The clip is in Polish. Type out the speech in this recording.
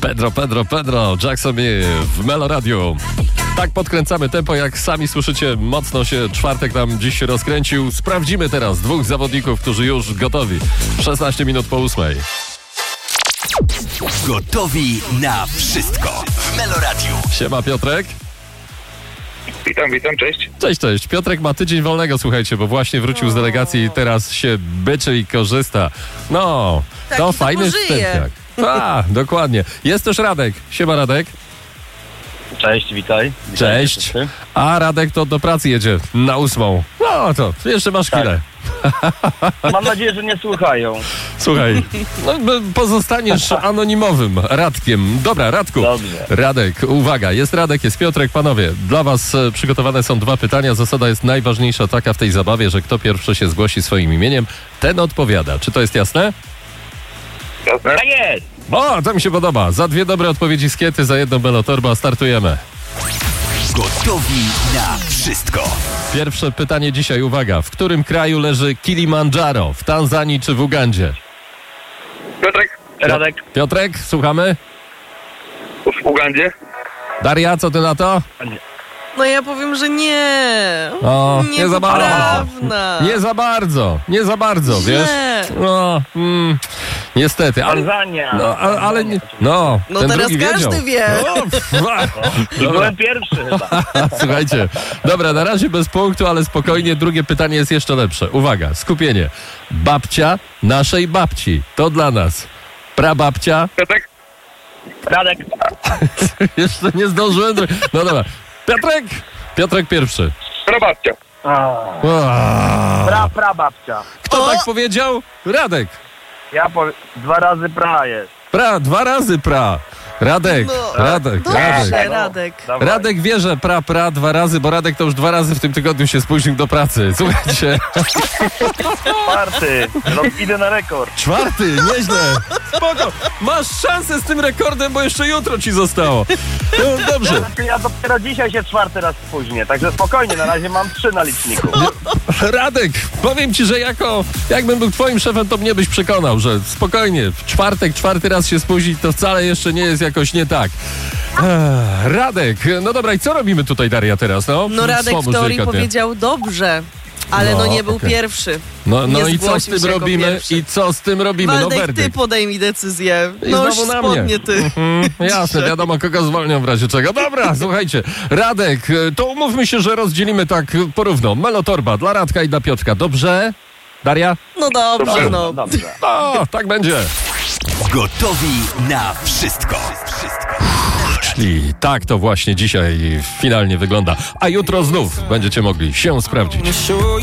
Pedro, Jackson w Melo Radio. Tak podkręcamy tempo, jak sami słyszycie, mocno się czwartek nam dziś się rozkręcił. Sprawdzimy teraz dwóch zawodników, którzy już gotowi. 16 minut po 8. Gotowi na wszystko w Melo Radio. Siema Piotrek. Witam, cześć. Cześć. Piotrek ma tydzień wolnego, słuchajcie, bo właśnie wrócił z delegacji i teraz się byczy i korzysta. No, Taki to to fajny pożyje. wstępniak. Dokładnie. Jest też Radek. Siema Radek. Cześć, witaj. Cześć. A Radek to do pracy jedzie na 8. No to jeszcze masz chwilę. Mam nadzieję, że nie słuchają. Słuchaj, pozostaniesz anonimowym Radkiem. Dobra, Radku. Dobrze. Radek, uwaga, jest Radek, jest Piotrek. Panowie, dla was przygotowane są 2 pytania. Zasada jest najważniejsza taka w tej zabawie, że kto pierwszy się zgłosi swoim imieniem, ten odpowiada. Czy to jest jasne? Jasne? Tak jest! O, to mi się podoba. Za 2 dobre odpowiedzi z Kiety, za 1 Melotorba. Startujemy. Gotowi na wszystko. Pierwsze pytanie dzisiaj, uwaga. W którym kraju leży Kilimandżaro? W Tanzanii czy w Ugandzie? Piotrek, Radek. Piotrek, słuchamy? w Ugandzie. Daria, co ty na to? No ja powiem, że nie. O, nie za bardzo. Niepoprawna. Nie za bardzo, wiesz? No, niestety. Tanzania. No, ale nie. No ten teraz drugi każdy wiedział. wie. I byłem pierwszy chyba. Słuchajcie, dobra, na razie bez punktu, ale spokojnie, drugie pytanie jest jeszcze lepsze. Uwaga, skupienie. Babcia naszej babci. To dla nas. Prababcia. Piotrek, Radek. Jeszcze nie zdążyłem. No dobra. Piotrek pierwszy. prababcia. Prababcia. Kto tak powiedział? Radek. Ja powiem, 2 razy pra jest. 2 razy pra. Radek. Dobrze, Radek. Dawaj. Radek wie, że pra 2 razy, bo Radek to już 2 razy w tym tygodniu się spóźnił do pracy. Słuchajcie. 4. Idę na rekord. 4, nieźle. Spoko. Masz szansę z tym rekordem, bo jeszcze jutro ci zostało. No, dobrze. Ja dopiero dzisiaj się 4 raz spóźnię, także spokojnie, na razie mam 3 na liczniku. Radek, powiem ci, że jakbym był twoim szefem, to mnie byś przekonał, że spokojnie, w czwartek 4 raz się spóźnić, to wcale jeszcze nie jest jakoś nie tak. Radek, no dobra, i co robimy tutaj, Daria, teraz? No Radek Słabo, w teorii delikatnie. powiedział dobrze, ale nie był okej. pierwszy. No Nie i co z zgłosił tym się jako robimy? pierwszy. I co z tym robimy? No Waldek, ty werdykt. podejmij decyzję. I No już znowu na mnie. spodnie ty. Jasne, wiadomo kogo zwolnią w razie czego. Dobra, słuchajcie, Radek, to umówmy się, że rozdzielimy tak porówno. Melotorba dla Radka i dla Piotrka. Dobrze? Daria? No dobrze, no. Dobrze. O, tak będzie. Gotowi na wszystko. I tak to właśnie dzisiaj finalnie wygląda. A jutro znów będziecie mogli się sprawdzić.